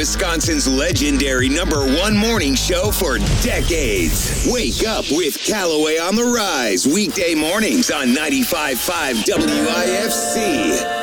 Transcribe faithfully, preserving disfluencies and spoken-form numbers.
Wisconsin's legendary number one morning show for decades. Wake up with Callaway on the Rise, weekday mornings on ninety-five point five W I F C.